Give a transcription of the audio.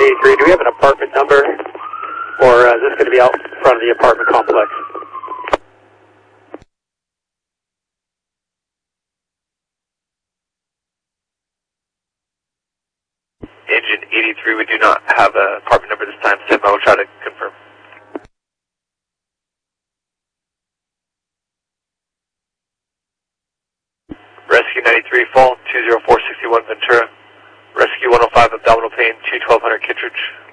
83, do we have an apartment number, or is this going to be out front of the apartment complex? Engine 83, we do not have an apartment number this time. Sim, I will try to confirm. Rescue 93, fall 20461 Ventura. Rescue 105, abdominal pain, 1200 Kittredge.